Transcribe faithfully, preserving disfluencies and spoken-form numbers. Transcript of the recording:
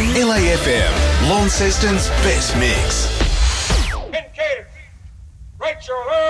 L A F M, Launceston's best mix. Kincaid, right your line.